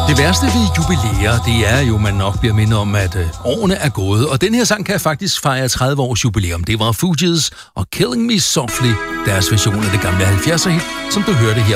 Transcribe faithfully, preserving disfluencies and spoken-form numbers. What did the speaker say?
Det værste ved jubilæer, det er jo, man nok bliver mindet om, at øh, årene er gået. Og den her sang kan faktisk fejre tredive års jubilæum. Det var Fugees og Killing Me Softly, deres version af det gamle halvfjerdser hit, som du hørte her